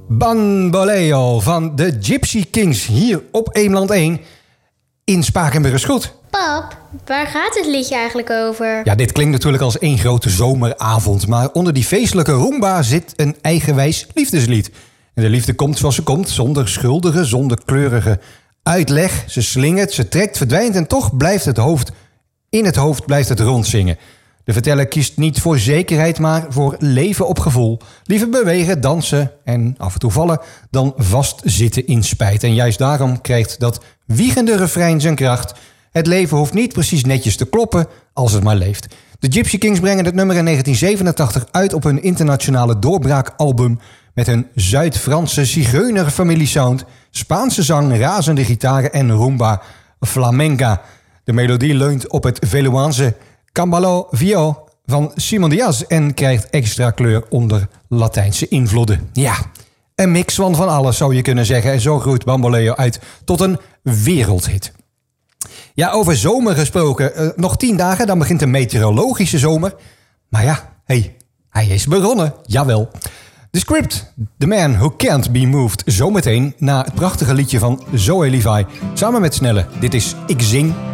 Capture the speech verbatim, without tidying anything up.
Bamboleo van de Gypsy Kings hier op Eemland één in Spakenburg is goed. Pap, waar gaat het liedje eigenlijk over? Ja, dit klinkt natuurlijk als één grote zomeravond, maar onder die feestelijke rumba zit een eigenwijs liefdeslied. En de liefde komt zoals ze komt, zonder schuldige, zonder kleurige uitleg. Ze slingert, ze trekt, verdwijnt en toch blijft het hoofd, in het hoofd blijft het rondzingen. De verteller kiest niet voor zekerheid, maar voor leven op gevoel. Liever bewegen, dansen en af en toe vallen dan vastzitten in spijt. En juist daarom krijgt dat wiegende refrein zijn kracht. Het leven hoeft niet precies netjes te kloppen als het maar leeft. De Gypsy Kings brengen het nummer in negentien zevenentachtig uit op hun internationale doorbraakalbum met hun Zuid-Franse zigeunerfamiliesound, Spaanse zang, razende gitaren en rumba flamenca. De melodie leunt op het Veluaanse Cambalo Vio van Simon Diaz en krijgt extra kleur onder Latijnse invloeden. Ja, een mix van van alles zou je kunnen zeggen. En zo groeit Bamboleo uit tot een wereldhit. Ja, over zomer gesproken. Uh, nog tien dagen, dan begint de meteorologische zomer. Maar ja, hey, hij is begonnen. Jawel. De Script, The Man Who Can't Be Moved. Zometeen na het prachtige liedje van Zoe Levi. Samen met Snelle. Dit is Ik Zing